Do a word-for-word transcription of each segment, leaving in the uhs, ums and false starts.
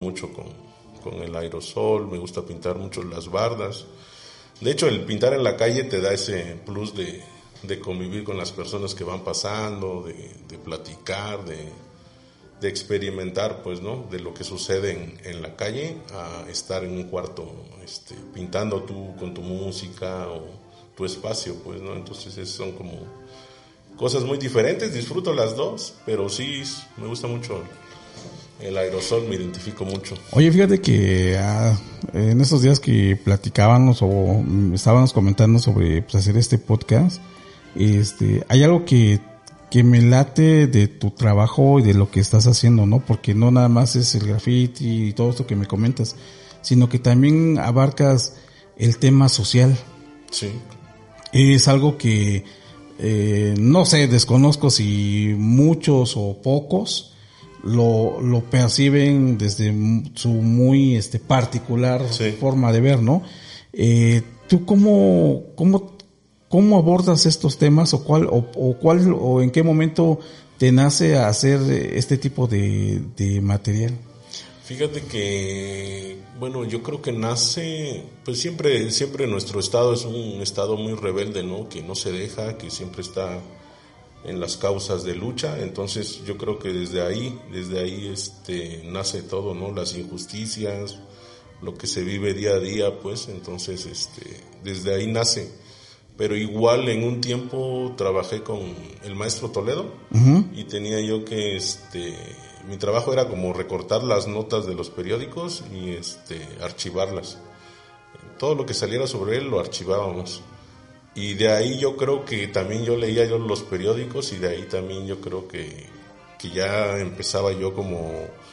mucho con, con el aerosol, me gusta pintar mucho las bardas. De hecho, el pintar en la calle te da ese plus de, de convivir con las personas que van pasando, de, de platicar, de, de experimentar, pues, ¿no? De lo que sucede en, en la calle, a estar en un cuarto este, pintando tú con tu música o tu espacio, pues, ¿no? Entonces son como cosas muy diferentes, disfruto las dos, pero sí me gusta mucho el aerosol, me identifico mucho. Oye, fíjate que ah, en estos días que platicábamos o estábamos comentando sobre pues, hacer este podcast, este, hay algo que, que me late de tu trabajo y de lo que estás haciendo, ¿no? Porque no nada más es el graffiti y todo esto que me comentas, sino que también abarcas el tema social. Sí. Es algo que, eh, no sé, desconozco si muchos o pocos lo lo perciben desde su muy este particular sí. forma de ver, ¿no? Eh, ¿tú cómo cómo cómo abordas estos temas o cuál o, o cuál o en qué momento te nace a hacer este tipo de de material? Fíjate que bueno, yo creo que nace pues siempre siempre nuestro estado es un estado muy rebelde, ¿no? Que no se deja, que siempre está en las causas de lucha, entonces yo creo que desde ahí, desde ahí este nace todo, ¿no? Las injusticias, lo que se vive día a día, pues, entonces este desde ahí nace. Pero igual en un tiempo trabajé con el maestro Toledo uh-huh. y tenía yo que este mi trabajo era como recortar las notas de los periódicos y este archivarlas. Todo lo que saliera sobre él lo archivábamos. Y de ahí yo creo que también yo leía yo los periódicos y de ahí también yo creo que, que ya empezaba yo como,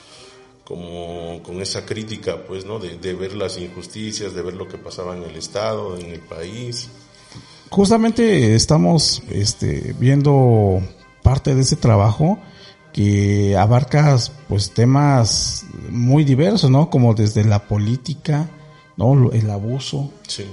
como con esa crítica, pues, ¿no? De, de ver las injusticias, de ver lo que pasaba en el estado, en el país. Justamente estamos, este, viendo parte de ese trabajo que abarca, pues, temas muy diversos, ¿no? Como desde la política, ¿no? El abuso. Sí.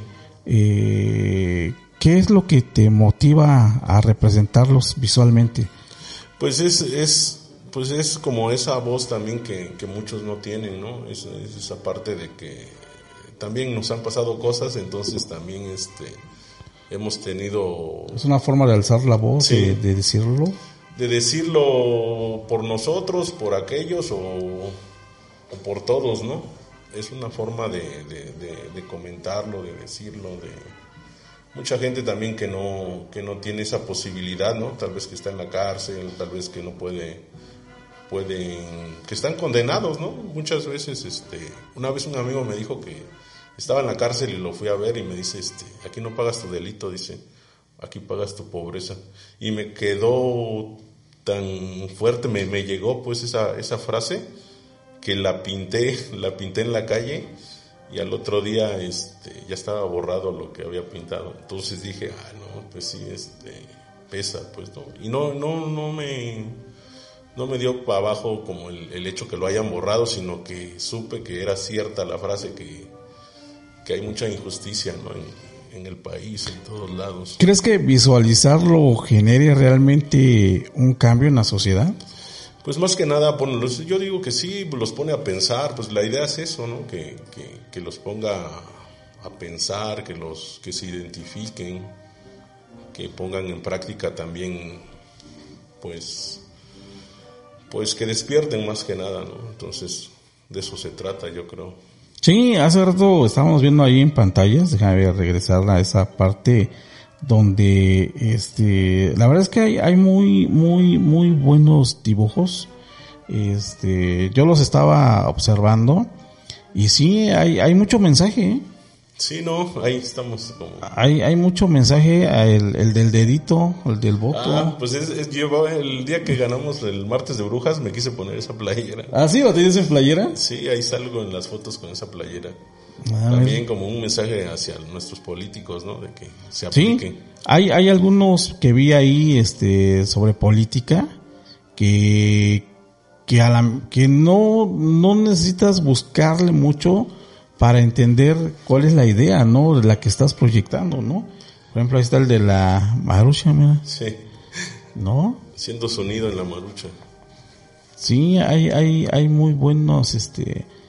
Eh, ¿Qué es lo que te motiva a representarlos visualmente? Pues es, es, pues es como esa voz también que, que muchos no tienen, ¿no? Es, es esa parte de que también nos han pasado cosas, entonces también este hemos tenido... Es una forma de alzar la voz, sí, de, de decirlo. De decirlo por nosotros, por aquellos o, o por todos, ¿no? Es una forma de, de, de, de comentarlo, de decirlo, de... Mucha gente también que no que no tiene esa posibilidad, ¿no? Tal vez que está en la cárcel, tal vez que no puede pueden que están condenados, ¿no? Muchas veces este una vez un amigo me dijo que estaba en la cárcel y lo fui a ver y me dice, este, aquí no pagas tu delito, dice, aquí pagas tu pobreza. Y me quedó tan fuerte, me me llegó pues esa esa frase que la pinté, la pinté en la calle. Y al otro día este ya estaba borrado lo que había pintado. Entonces dije, ah, no, pues sí, este pesa, pues no. Y no no no me no me dio para abajo como el, el hecho que lo hayan borrado, sino que supe que era cierta la frase que que hay mucha injusticia, ¿no? En, en el país, en todos lados. ¿Crees que visualizarlo genere realmente un cambio en la sociedad? Pues más que nada, yo digo que sí, los pone a pensar, pues la idea es eso, ¿no? Que, que, que los ponga a pensar, que los que se identifiquen, que pongan en práctica también, pues, pues que despierten más que nada, ¿no? Entonces, de eso se trata, yo creo. Sí, hace rato estábamos viendo ahí en pantallas, déjame regresar a esa parte donde este la verdad es que hay, hay muy muy muy buenos dibujos. Este yo los estaba observando y sí hay hay mucho mensaje, ¿eh? Sí, no, ahí estamos como... Hay hay mucho mensaje, el, el del dedito, el del voto. Ah, pues es, es yo el día que ganamos el martes de brujas me quise poner esa playera. ¿Ah, sí? ¿Lo tienes en playera? Sí, ahí salgo en las fotos con esa playera. Ah, también como un mensaje hacia nuestros políticos, ¿no? De que se apliquen. Sí, hay hay algunos que vi ahí este sobre política que que a la que no no necesitas buscarle mucho para entender cuál es la idea, ¿no? La que estás proyectando, ¿no? Por ejemplo, ahí está el de la marucha, mira. Sí. ¿No? Siendo sonido en la marucha. Sí, hay hay hay muy buenos este